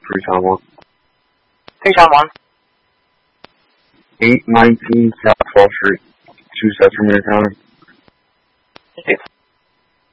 Freetown 1. Freetown 1. 819 South 12th Street, 2 Central County. Okay.